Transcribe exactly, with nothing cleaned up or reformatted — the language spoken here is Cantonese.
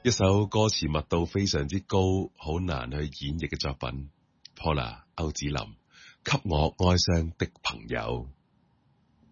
一首歌詞密度非常之高，好難去演繹嘅作品。Paula 歐子林，給我哀傷的朋友。